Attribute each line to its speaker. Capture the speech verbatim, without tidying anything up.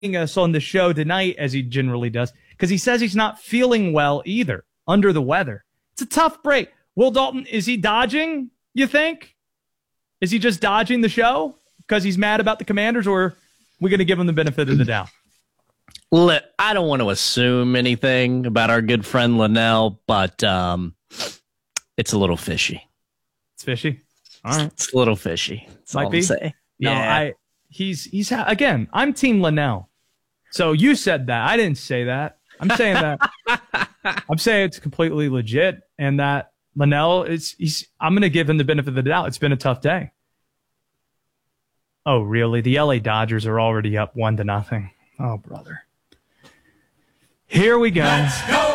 Speaker 1: us on the show tonight, as he generally does, because he says he's not feeling well either, under the weather. It's a tough break. Will Dalton, is he dodging, you think? Is he just dodging the show because he's mad about the Commanders, or are we going to give him the benefit of the doubt?
Speaker 2: Look, I don't want to assume anything about our good friend Linnell, but um, it's a little fishy.
Speaker 1: It's fishy? All right.
Speaker 2: It's a little fishy. That's
Speaker 1: Might
Speaker 2: all
Speaker 1: be.
Speaker 2: I'm saying.
Speaker 1: No,
Speaker 2: yeah.
Speaker 1: I he's he's ha- again, I'm Team Linnell. So you said that. I didn't say that. I'm saying that. I'm saying it's completely legit, and that Linnell is he's I'm going to give him the benefit of the doubt. It's been a tough day. Oh, really? The L A Dodgers are already up one to nothing. Oh, brother. Here we go. Let's go.